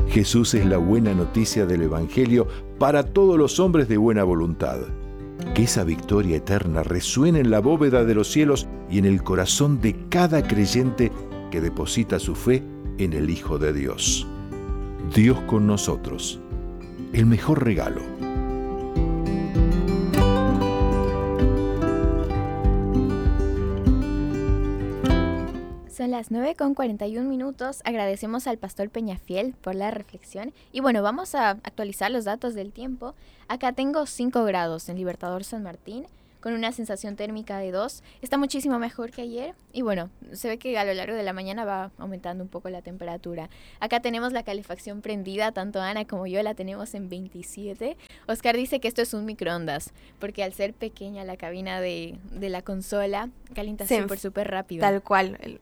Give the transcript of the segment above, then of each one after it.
Jesús es la buena noticia del Evangelio para todos los hombres de buena voluntad. Que esa victoria eterna resuene en la bóveda de los cielos y en el corazón de cada creyente que deposita su fe en el Hijo de Dios. Dios con nosotros, el mejor regalo. Son las 9:41. Agradecemos al pastor Peñafiel por la reflexión. Y bueno, vamos a actualizar los datos del tiempo. Acá tengo 5 grados en Libertador San Martín, con una sensación térmica de 2. Está muchísimo mejor que ayer. Y bueno, se ve que a lo largo de la mañana va aumentando un poco la temperatura. Acá tenemos la calefacción prendida, tanto Ana como yo la tenemos en 27. Oscar dice que esto es un microondas, porque al ser pequeña la cabina de la consola, calienta súper rápido. Tal cual.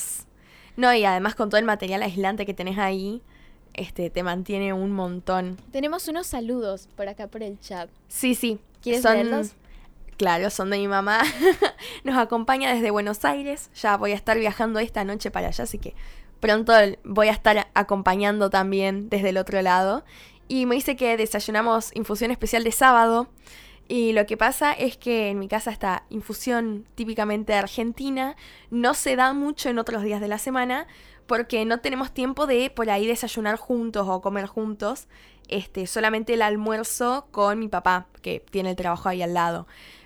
No, y además con todo el material aislante que tenés ahí, te mantiene un montón. Tenemos unos saludos por acá por el chat. Sí. ¿Quieres verlos? Claro, son de mi mamá. Nos acompaña desde Buenos Aires. Ya voy a estar viajando esta noche para allá, así que pronto voy a estar acompañando también desde el otro lado. Y me dice que desayunamos infusión especial de sábado. Y lo que pasa es que en mi casa esta infusión típicamente argentina no se da mucho en otros días de la semana porque no tenemos tiempo de por ahí desayunar juntos o comer juntos. Solamente el almuerzo con mi papá, que tiene el trabajo ahí al lado.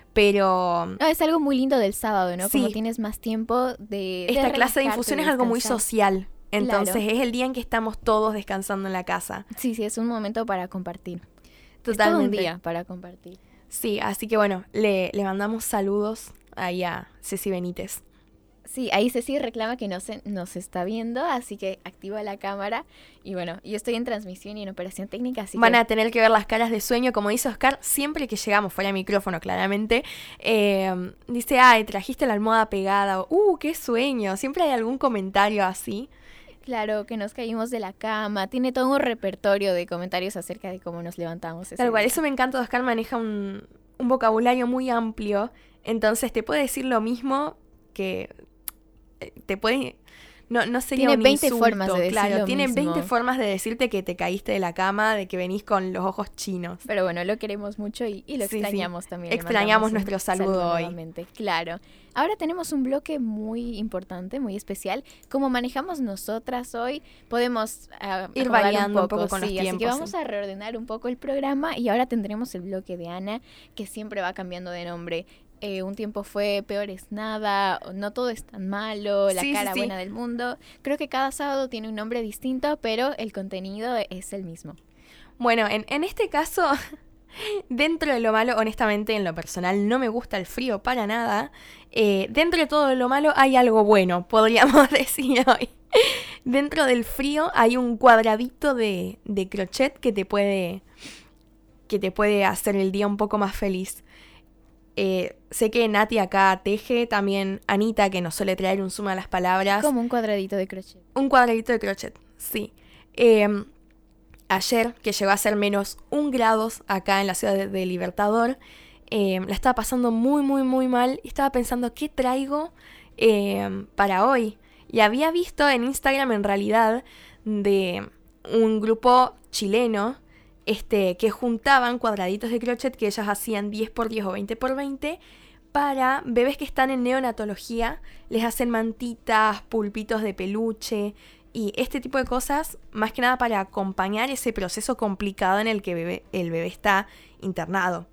Pero es algo muy lindo del sábado, ¿no? Sí. Como tienes más tiempo de esta clase de infusión es algo muy social. Entonces Claro. Es el día en que estamos todos descansando en la casa. Sí, es un momento para compartir. Totalmente. Es todo un día para compartir. Sí, así que bueno, le mandamos saludos ahí a Ceci Benítez. Sí, ahí Ceci reclama que no se está viendo, así que activa la cámara. Y bueno, yo estoy en transmisión y en operación técnica, así Van que a tener que ver las caras de sueño, como dice Oscar, siempre que llegamos, fuera de micrófono claramente. Dice, trajiste la almohada pegada, o, qué sueño. Siempre hay algún comentario así. claro, que nos caímos de la cama. Tiene todo un repertorio de comentarios acerca de cómo nos levantamos ese Tal cual, día. eso me encanta. Oscar maneja un vocabulario muy amplio, entonces te puede decir lo mismo que te puede... No sería Tiene un 20 insulto, formas de decir claro, lo tiene mismo. 20 formas de decirte que te caíste de la cama, de que venís con los ojos chinos. Pero bueno, lo queremos mucho y lo Sí, extrañamos también. Le extrañamos mandamos nuestro un saludo hoy. nuevamente, claro. Ahora tenemos un bloque muy importante, muy especial. Como manejamos nosotras hoy, podemos ir acomodar variando un poco con los tiempos. Así que vamos a reordenar un poco el programa y ahora tendremos el bloque de Ana, que siempre va cambiando de nombre. Un tiempo fue Peor es nada, No todo es tan malo, La cara buena del mundo. Creo que cada sábado tiene un nombre distinto, pero el contenido es el mismo. Bueno, en este caso, dentro de lo malo, honestamente, en lo personal, no me gusta el frío para nada. Dentro de todo lo malo hay algo bueno, podríamos decir hoy. Dentro del frío hay un cuadradito de crochet que te puede hacer el día un poco más feliz. Sé que Nati acá teje, también Anita, que nos suele traer un suma a las palabras. Como un cuadradito de crochet. Un cuadradito de crochet, sí. Ayer, que llegó a ser -1 grados acá en la ciudad de Libertador, la estaba pasando muy, muy, muy mal. Y estaba pensando, ¿qué traigo para hoy? Y había visto en Instagram, en realidad, de un grupo chileno que juntaban cuadraditos de crochet que ellas hacían 10x10 o 20x20 para bebés que están en neonatología. Les hacen mantitas, pulpitos de peluche y este tipo de cosas, más que nada para acompañar ese proceso complicado en el que el bebé está internado.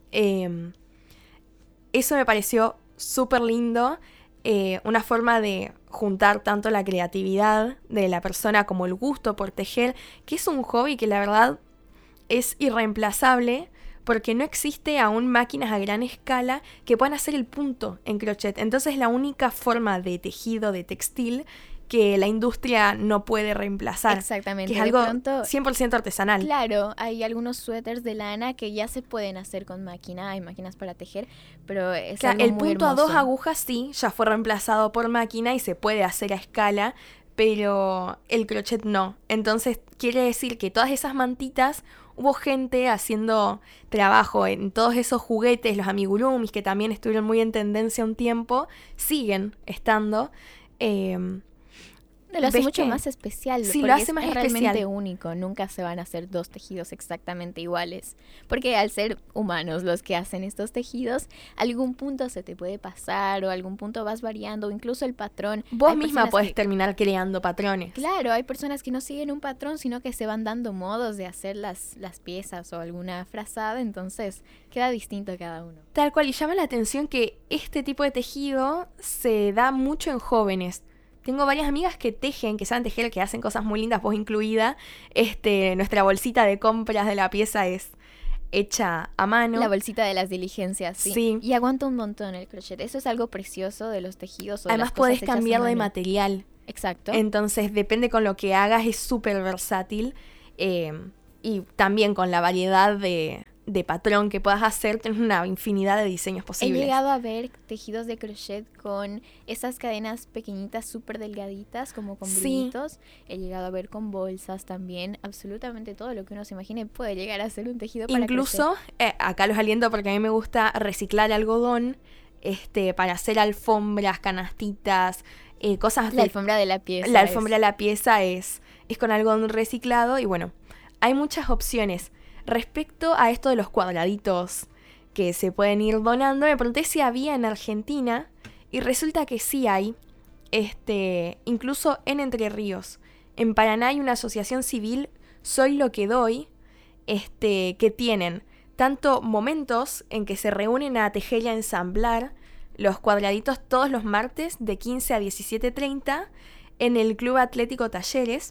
Eso me pareció súper lindo, una forma de juntar tanto la creatividad de la persona como el gusto por tejer, que es un hobby que la verdad es irreemplazable porque no existe aún máquinas a gran escala que puedan hacer el punto en crochet. Entonces la única forma de tejido de textil que la industria no puede reemplazar. Exactamente. Que es algo 100% artesanal. Claro, hay algunos suéteres de lana que ya se pueden hacer con máquina, hay máquinas para tejer, pero es algo el muy punto hermoso. a 2 agujas sí, ya fue reemplazado por máquina y se puede hacer a escala, pero el crochet no. Entonces quiere decir que todas esas mantitas, hubo gente haciendo trabajo en todos esos juguetes, los amigurumis, que también estuvieron muy en tendencia un tiempo, siguen estando. Lo hace ¿Ves mucho que? más especial. Sí, porque lo hace más es realmente especial. único. Nunca se van a hacer 2 tejidos exactamente iguales. Porque al ser humanos los que hacen estos tejidos, algún punto se te puede pasar o algún punto vas variando, o incluso el patrón. Vos Hay misma personas podés que, terminar creando patrones. claro, hay personas que no siguen un patrón, sino que se van dando modos de hacer las piezas o alguna frazada, entonces queda distinto cada uno. Tal cual, y llama la atención que este tipo de tejido se da mucho en jóvenes. Tengo varias amigas que tejen, que saben tejer, que hacen cosas muy lindas, vos incluida. Nuestra bolsita de compras de la pieza es hecha a mano. La bolsita de las diligencias, sí. Sí. Y aguanta un montón el crochet. Eso es algo precioso de los tejidos o de Además las cosas podés hechas a cambiar de mano. material. Exacto. Entonces depende con lo que hagas, es súper versátil. Y también con la variedad de patrón que puedas hacer, tenés una infinidad de diseños He posibles. llegado a ver tejidos de crochet con esas cadenas pequeñitas, súper delgaditas, como con Sí. brillitos. He llegado a ver con bolsas también. Absolutamente todo lo que uno se imagine puede llegar a ser un tejido para Incluso, acá los aliento porque a mí me gusta reciclar algodón para hacer alfombras, canastitas, cosas crochet. La alfombra de la pieza. La alfombra de la pieza es con algodón reciclado y bueno, hay muchas opciones. Respecto a esto de los cuadraditos que se pueden ir donando, me pregunté si había en Argentina y resulta que sí hay, incluso en Entre Ríos. En Paraná hay una asociación civil, Soy lo que doy, que tienen tanto momentos en que se reúnen a tejer y a ensamblar los cuadraditos todos los martes de 15 a 17:30 en el Club Atlético Talleres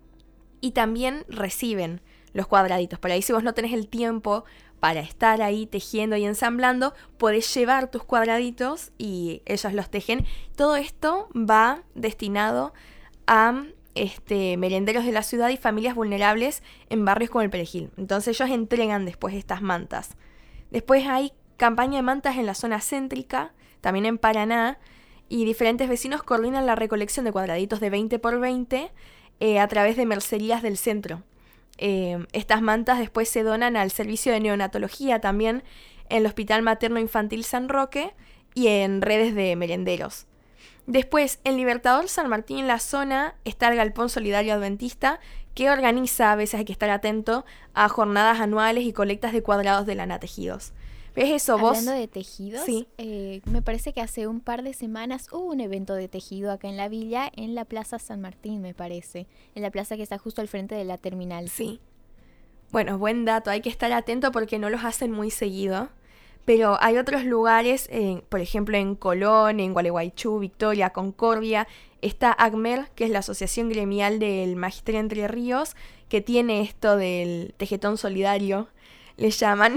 y también reciben los cuadraditos. Por ahí si vos no tenés el tiempo para estar ahí tejiendo y ensamblando, podés llevar tus cuadraditos y ellos los tejen. Todo esto va destinado a merenderos de la ciudad y familias vulnerables en barrios como el Perejil. Entonces ellos entregan después estas mantas. Después hay campaña de mantas en la zona céntrica, también en Paraná, y diferentes vecinos coordinan la recolección de cuadraditos de 20 por 20 a través de mercerías del centro. Estas mantas después se donan al servicio de neonatología también en el Hospital Materno Infantil San Roque y en redes de merenderos. Después, en Libertador San Martín, en la zona, está el Galpón Solidario Adventista, que organiza, a veces hay que estar atento, a jornadas anuales y colectas de cuadrados de lana tejidos. ¿Ves eso vos? Hablando de tejidos, Sí. Me parece que hace un par de semanas hubo un evento de tejido acá en la villa, en la Plaza San Martín, me parece. En la plaza que está justo al frente de la terminal. Sí. Bueno, buen dato, hay que estar atento porque no los hacen muy seguido. Pero hay otros lugares, por ejemplo en Colón, en Gualeguaychú, Victoria, Concordia. Está ACMER, que es la Asociación Gremial del Magisterio Entre Ríos, que tiene esto del tejetón solidario, le llaman.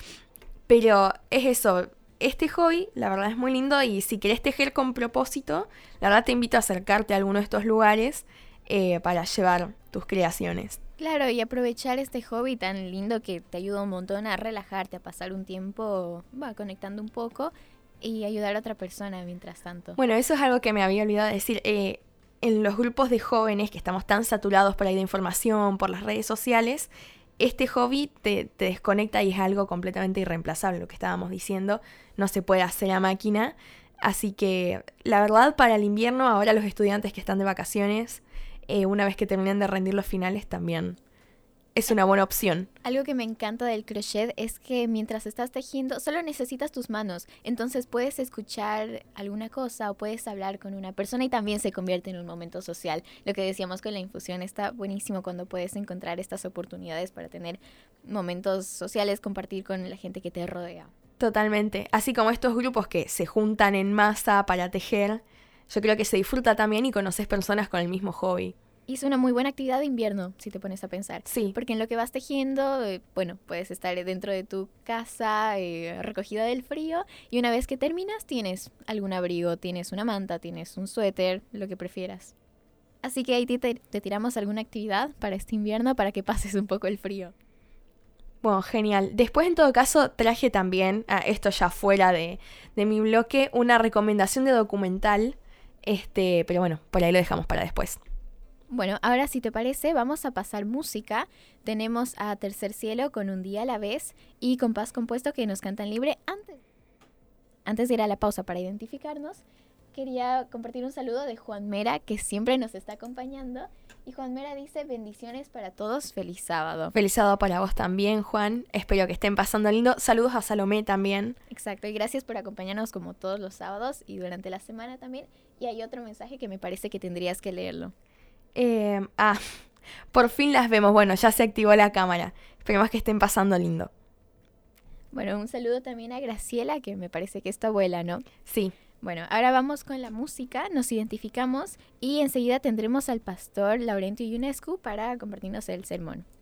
Pero es eso, este hobby la verdad es muy lindo y si querés tejer con propósito, la verdad te invito a acercarte a alguno de estos lugares para llevar tus creaciones. Claro, y aprovechar este hobby tan lindo que te ayuda un montón a relajarte, a pasar un tiempo conectando un poco y ayudar a otra persona mientras tanto. Bueno, eso es algo que me había olvidado de decir. En los grupos de jóvenes que estamos tan saturados por ahí de información, por las redes sociales, este hobby te desconecta y es algo completamente irreemplazable, lo que estábamos diciendo. No se puede hacer a máquina. Así que, la verdad, para el invierno, ahora los estudiantes que están de vacaciones, una vez que terminen de rendir los finales, también es una buena opción. Algo que me encanta del crochet es que mientras estás tejiendo solo necesitas tus manos, entonces puedes escuchar alguna cosa o puedes hablar con una persona y también se convierte en un momento social. Lo que decíamos con la infusión está buenísimo cuando puedes encontrar estas oportunidades para tener momentos sociales, compartir con la gente que te rodea. Totalmente, así como estos grupos que se juntan en masa para tejer, yo creo que se disfruta también y conoces personas con el mismo hobby. Y es una muy buena actividad de invierno, si te pones a pensar. Sí. Porque en lo que vas tejiendo, puedes estar dentro de tu casa, recogida del frío, y una vez que terminas tienes algún abrigo, tienes una manta, tienes un suéter, lo que prefieras. Así que ahí te tiramos alguna actividad para este invierno para que pases un poco el frío. Bueno, genial. Después, en todo caso, traje también, esto ya fuera de mi bloque, una recomendación de documental, pero bueno, por ahí lo dejamos para después. Bueno, ahora si te parece, vamos a pasar música. Tenemos a Tercer Cielo con Un Día a la Vez y Compás Compuesto que nos cantan libre antes de ir a la pausa para identificarnos. quería compartir un saludo de Juan Mera, que siempre nos está acompañando. Y Juan Mera dice, bendiciones para todos, feliz sábado. Feliz sábado para vos también, Juan. Espero que estén pasando lindo. Saludos a Salomé también. Exacto, y gracias por acompañarnos como todos los sábados y durante la semana también. Y hay otro mensaje que me parece que tendrías que leerlo. Por fin las vemos. Bueno, ya se activó la cámara. Esperemos que estén pasando lindo. Bueno, un saludo también a Graciela, que me parece que es tu abuela, ¿no? Sí. Bueno, ahora vamos con la música, nos identificamos y enseguida tendremos al pastor Laurentio Ionescu para compartirnos el sermón.